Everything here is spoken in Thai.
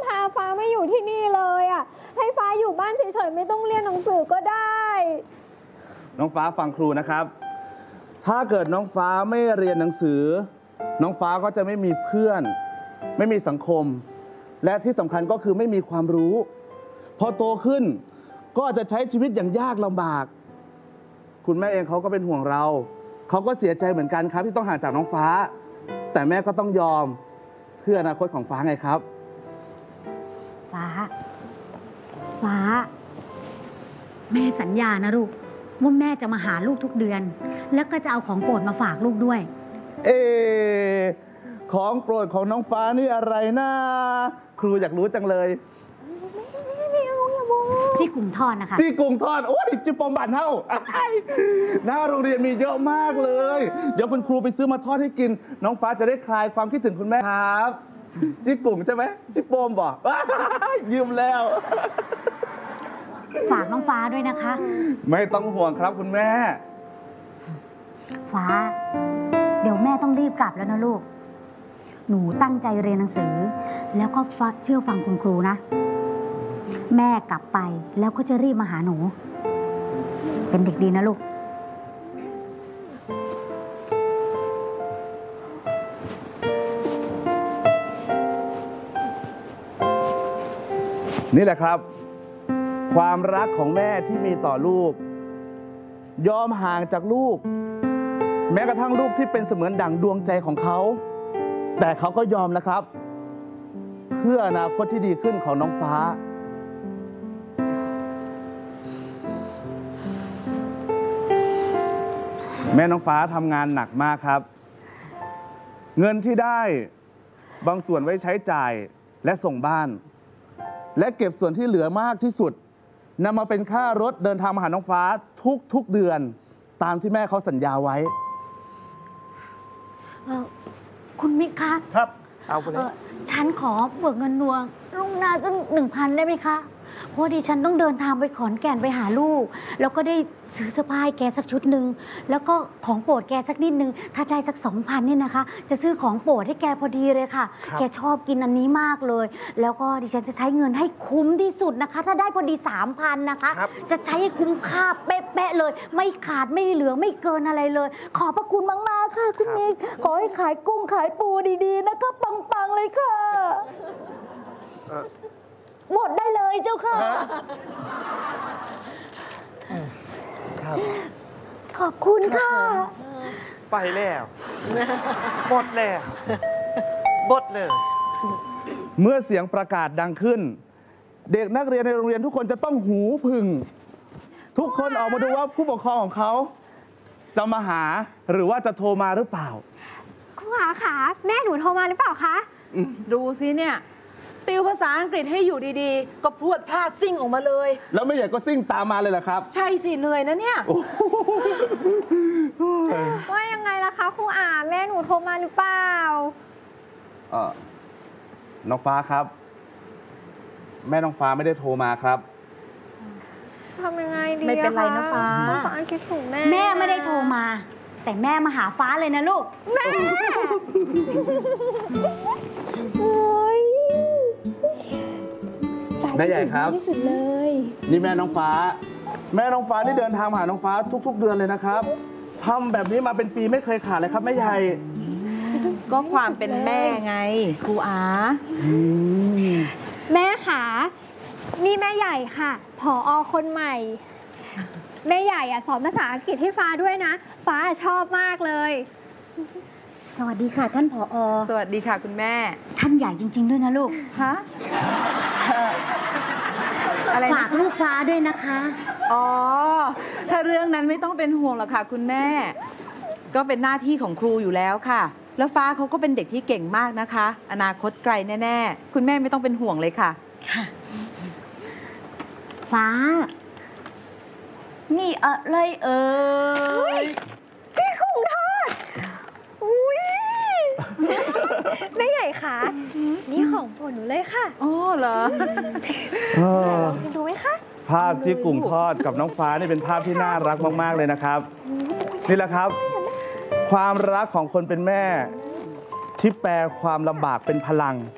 พาฟ้าไม่อยู่ที่นี่เลยอ่ะให้ฟ้าอยู่บ้านเฉยๆไม่ต้องเรียนหนังสือก็ได้น้องฟ้าฟังครูนะครับถ้าเกิดน้องฟ้าไม่เรียนหนังสือน้องฟ้าก็จะไม่มีเพื่อนไม่มีสังคมและที่สำคัญก็คือไม่มีความรู้พอโตขึ้นก็จะใช้ชีวิตอย่างยากลำบากคุณแม่เองเขาก็เป็นห่วงเราเขาก็เสียใจเหมือนกันครับที่ต้องห่างจากน้องฟ้าแต่แม่ก็ต้องยอมเพื่ออนาคตของฟ้าไงครับฟ้าแม่สัญญานะลูกว่าแม่จะมาหาลูกทุกเดือนแล้วก็จะเอาของโปรดมาฝากลูกด้วยของโปรดของน้องฟ้านี่อะไรนะครูอยากรู้จังเลยจี้กุ่งทอดนะคะจี้กุ่งทอดโอ้ยจิปอมบันเท่าหน้าโรงเรียนมีเยอะมากเลยเดี๋ยวคุณครูไปซื้อมาทอดให้กินน้องฟ้าจะได้คลายความคิดถึงคุณแม่ครับจี้กุ่งใช่ไหมจิปอมบอกยืมแล้วฝากน้องฟ้าด้วยนะคะไม่ต้องห่วงครับคุณแม่ฟ้าเดี๋ยวแม่ต้องรีบกลับแล้วนะลูกหนูตั้งใจเรียนหนังสือแล้วก็เชื่อฟังคุณครูนะแม่กลับไปแล้วก็จะรีบมาหาหนูเป็นเด็กดีนะลูกนี่แหละครับความรักของแม่ที่มีต่อลูกยอมห่างจากลูกแม้กระทั่งลูกที่เป็นเสมือนดั่งดวงใจของเขาแต่เขาก็ยอมนะครับเพื่ออนาคตที่ดีขึ้นของน้องฟ้าแม่น้องฟ้าทำงานหนักมากครับเงินที่ได้บางส่วนไว้ใช้จ่ายและส่งบ้านและเก็บส่วนที่เหลือมากที่สุดนำมาเป็นค่ารถเดินทางมาหาน้องฟ้าทุกเดือนตามที่แม่เขาสัญญาไว้คุณมิกคะครับเอาไปเลยฉันขอเบิกเงินล่วงหน้าสัก1,000ได้ไหมคะเพราะดิฉันต้องเดินทางไปขอนแก่นไปหาลูกแล้วก็ได้ซื้อเสื้อผ้าให้แกสักชุดหนึ่งแล้วก็ของโปรดแกสักนิดนึงถ้าได้สัก2,000นี่นะคะจะซื้อของโปรดให้แกพอดีเลยค่ะแกชอบกินอันนี้มากเลยแล้วก็ดิฉันจะใช้เงินให้คุ้มที่สุดนะคะถ้าได้พอดี3,000นะคะจะใช้ให้คุ้มค่าเป๊ะๆเลยไม่ขาดไม่เหลือไม่เกินอะไรเลยขอบพระคุณมากๆค่ะคุณมิกขอให้ขายกุ้งขายปูดีๆนะคะปังๆเลยค่ะหมดได้เลยเจ้าค่ะขอบคุณค่ะไปแล้วหมดแล้วหมดเลยเมื่อเสียงประกาศดังขึ้นเด็กนักเรียนในโรงเรียนทุกคนจะต้องหูผึ่งทุกคนออกมาดูว่าผู้ปกครองของเขาจะมาหาหรือว่าจะโทรมาหรือเปล่าครูคะแม่หนูโทรมาหรือเปล่าคะดูสิเนี่ยติวภาษาอังกฤษให้อยู่ดีๆก็พรวดพลาดซิ่งออกมาเลยแล้วไม่ใหญ่ก็ซิ่งตามมาเลยเหรอครับใช่สิเหนื่อยนะเนี่ยว่ายังไงล่ะคะครูแม่หนูโทรมาหรือเปล่าน้องฟ้าครับแม่น้องฟ้าไม่ได้โทรมาครับทำยังไงดีไม่เป็นไรนะฟ้าคิดถึงแม่ไม่ได้โทรมาแต่แม่มาหาฟ้าเลยนะลูกแม่แม่ใหญ่ครับที่สุดเลยนี่แม่น้องฟ้าที่เดินทางมาหาน้องฟ้าทุกๆเดือนเลยนะครับทำแบบนี้มาเป็นปีไม่เคยขาดเลยครับแม่ใหญ่ก็ความเป็นแม่ไงครูแม่ขานี่แม่ใหญ่ค่ะผอ.คนใหม่แม่ใหญ่สอนภาษาอังกฤษให้ฟ้าด้วยนะฟ้าชอบมากเลยสวัสดีค่ะท่านผอ. สวัสดีค่ะคุณแม่ท่านใหญ่จริงๆด้วยนะลูกฮะอะไรฝากลูกฟ้าด้วยนะคะอ๋อถ้าเรื่องนั้นไม่ต้องเป็นห่วงหรอกค่ะคุณแม่ก็เป็นหน้าที่ของครูอยู่แล้วค่ะแล้วฟ้าเขาก็เป็นเด็กที่เก่งมากนะคะอนาคตไกลแน่ๆคุณแม่ไม่ต้องเป็นห่วงเลยค่ะค่ะฟ้านี่อะไรที่กุ้งทอดอุ้ยแม่ใหญ่ค่ะนี่ของโปรดหนูเลยค่ะอ๋อเหรอลองชิมดูไหมคะภาพจี้กุ่งทอดกับน้องฟ้านี่เป็นภาพที่น่ารักมากๆเลยนะครับนี่แหละครับความรักของคนเป็นแม่ที่แปลความลำบากเป็นพลัง